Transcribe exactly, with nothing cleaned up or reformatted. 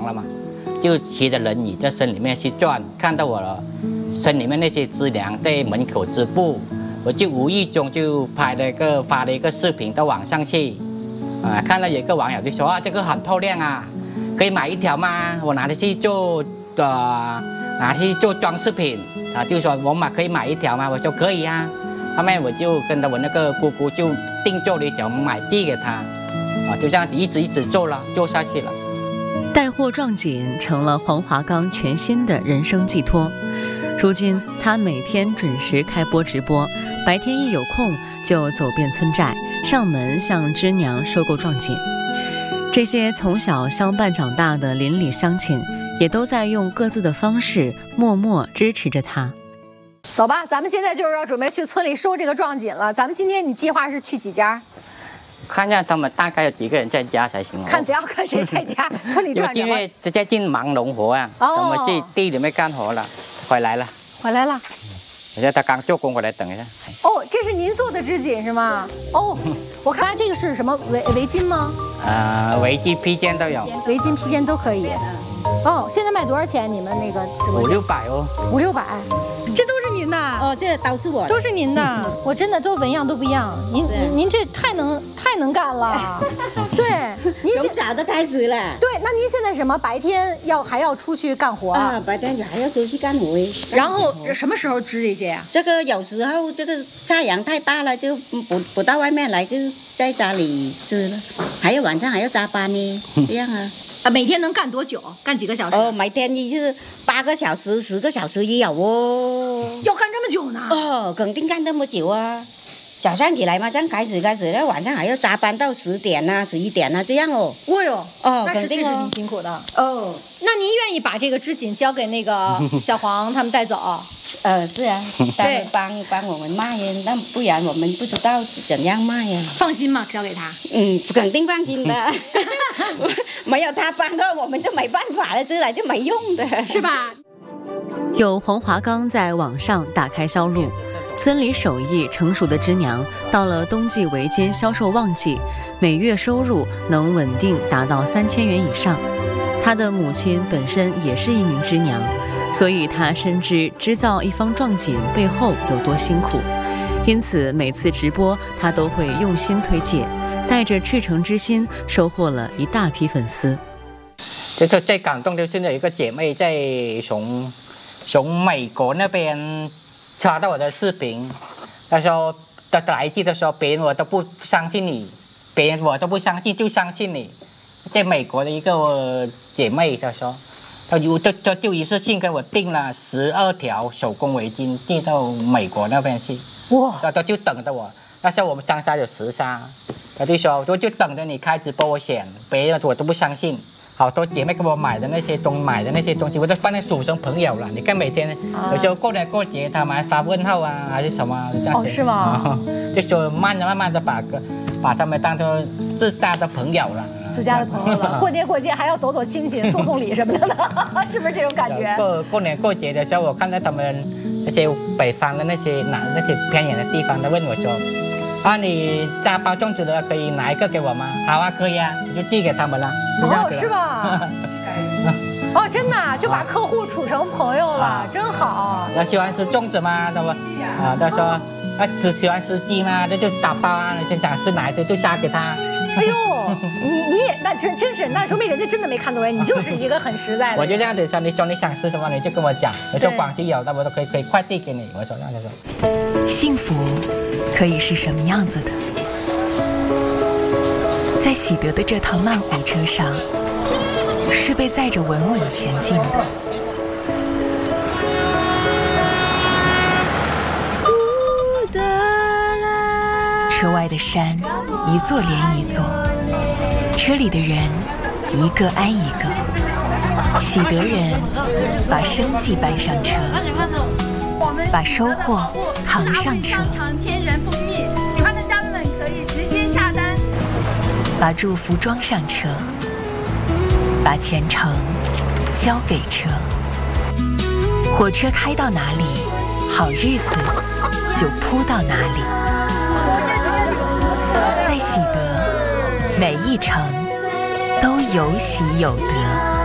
了嘛，就骑着轮椅在村里面去转，看到我了村里面那些资粮在门口织布，我就无意中就拍了一个发了一个视频到网上去，啊，看到有一个网友就说啊，这个很漂亮啊，可以买一条吗？我拿它去做呃拿去做装饰品啊，就说我买可以买一条吗？我说可以啊。后面我就跟着我那个姑姑就定做了一条买寄给她，啊，就这样子一直一直做了，做下去了。 带货撞锦成了黄华刚全新的人生寄托。如今他每天准时开播直播，白天一有空就走遍村寨，上门向织娘收购撞锦。这些从小相伴长大的邻里乡亲，也都在用各自的方式默默支持着他。 走吧，咱们现在就是要准备去村里收这个撞锦了。咱们今天你计划是去几家？ 看一下他们大概有几个人在家才行。 看只要看谁在家，村里转转。 因为最近忙农活啊， 哦、 我们去地里面干活了，回来了。 回来了。 我觉得他刚做工回来，等一下。 哦，这是您做的织锦是吗？哦，我看这个是什么围围巾吗？ 啊、呃，围巾、披肩都有。 围巾、披肩都可以。哦，现在卖多少钱？你们那个五六百哦。五六百。 这都是您的哦，这都是我的， 都是您的。我真的都纹样都不一样，您您您这太能太能干了。对，您从小都开始了。 对，那您现在什么？白天要还要出去干活啊？白天还要出去干活。 然后什么时候织这些呀？ 这个有时候这个太阳太大了，就不不到外面来，就在家里织了。还有晚上还要加班呢，这样啊。 啊，每天能干多久？干几个小时？ 哦，每天就是八个小时、十个小时也有哦。 要干这么久呢？ 哦，肯定干这么久啊！早上起来嘛，这样开始开始，那晚上还要加班到十点呐、十一点呐、这样哦。 哦哟， 哦， 那肯定哦，挺辛苦的。 哦， 那您愿意把这个织锦交给那个小黄他们带走？ 呃，是啊，他们帮帮我们卖呀，那不然我们不知道怎样卖呀。 放心嘛，交给他。 嗯，肯定放心的。没有他帮的，我们就没办法了，织来就没用的， 是吧？ 有黄华刚在网上打开销路，村里手艺成熟的织娘，到了冬季围巾销售旺季，每月收入能稳定达到三千元以上。他的母亲本身也是一名织娘，所以他深知织造一方撞锦背后有多辛苦，因此每次直播他都会用心推介，带着赤诚之心收获了一大批粉丝。 就是最感动的是有一个姐妹在从从美国那边查到我的视频，她说的来一句的时候，别人我都不相信你，别人我都不相信，就相信你。在美国的一个姐妹，她说，她就就就就一次性给我订了十二条手工围巾，寄到美国那边去。哇！她就等着我。那时候我们长沙有时差，她就说，我就等着你开直播，我选，别人我都不相信。好多姐妹给我买的那些东买的那些东西，我都放在数成朋友了。你看每天、啊、有时候过年过节，他们还发问候啊，还是什么这样子。 哦，是吗？ 哦、就说慢慢慢的把把他们当成自家的朋友了。 自家的朋友了，过年过节还要走走亲戚、送送礼什么的呢，是不是这种感觉？ 过过年过节的时候，我看到他们那些北方的那些南那些偏远的地方，他问我说。啊，你家包粽子的可以拿一个给我吗？好啊，可以啊，我就寄给他们了。 哦，是吧？哦，真的就把客户处成朋友了，啊、真好。 他喜欢吃粽子吗？他说，啊，他说，他吃喜欢吃鸡吗？那就打包啊，你想吃哪一个就杀给他。 哎呦，你你也那真真是，那说明人家真的没看懂你，就是一个很实在的。 我就这样子说，你说你想吃什么，你就跟我讲，我就广西有的我都可以可以快递给你。我说这样子说。 幸福可以是什么样子的？在喜德的这趟慢火车上，是被载着稳稳前进的。车外的山，一座连一座，车里的人，一个挨一个。喜德人把生计搬上车，把收获扛上车。 天然蜂蜜，喜欢的家人们可以直接下单。 把祝福装上车，把前程交给车。火车开到哪里，好日子就铺到哪里。在喜德，每一程都有喜有得。